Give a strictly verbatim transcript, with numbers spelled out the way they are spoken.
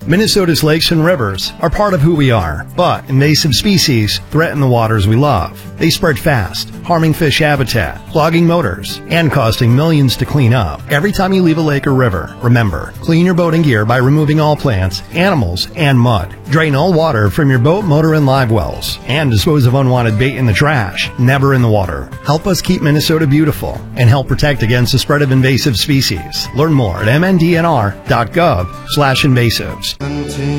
Minnesota's lakes and rivers are part of who we are, but invasive species threaten the waters we love. They spread fast, harming fish habitat, clogging motors, and costing millions to clean up. Every time you leave a lake or river, remember, clean your boating gear by removing all plants, animals, and mud. Drain all water from your boat, motor, and live wells, and dispose of unwanted bait in the trash, never in the water. Help us keep Minnesota beautiful and help protect against the spread of invasive species. Learn more at m n d n r dot gov slash invasives.